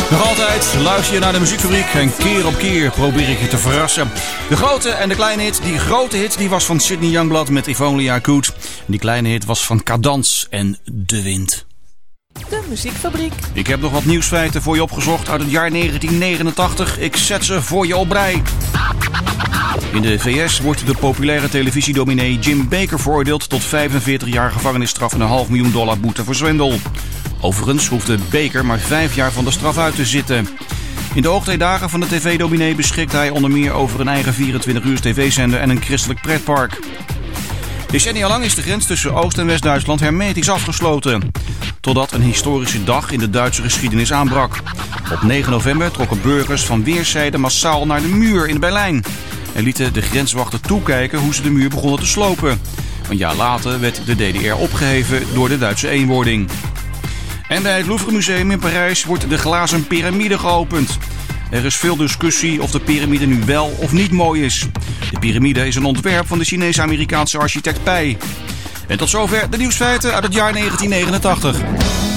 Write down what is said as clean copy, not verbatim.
Nog altijd luister je naar de muziekfabriek en keer op keer probeer ik je te verrassen. De grote en de kleine hit. Die grote hit die was van Sidney Youngblood met If Only I Could. En die kleine hit was van Cadans en De Wind. De muziekfabriek. Ik heb nog wat nieuwsfeiten voor je opgezocht uit het jaar 1989. Ik zet ze voor je op rij. In de VS wordt de populaire televisiedominee Jim Bakker veroordeeld tot 45 jaar gevangenisstraf en $500.000 boete voor zwendel. Overigens hoefde Bakker maar 5 jaar van de straf uit te zitten. In de hoogtijdagen van de tv-dominee beschikt hij onder meer over een eigen 24-uurs tv-zender en een christelijk pretpark. Decennia lang is de grens tussen Oost- en West-Duitsland hermetisch afgesloten. Totdat een historische dag in de Duitse geschiedenis aanbrak. Op 9 november trokken burgers van weerszijden massaal naar de muur in Berlijn. En lieten de grenswachten toekijken hoe ze de muur begonnen te slopen. Een jaar later werd de DDR opgeheven door de Duitse eenwording. En bij het Louvre Museum in Parijs wordt de glazen piramide geopend. Er is veel discussie of de piramide nu wel of niet mooi is. De piramide is een ontwerp van de Chinese-Amerikaanse architect Pai. En tot zover de nieuwsfeiten uit het jaar 1989.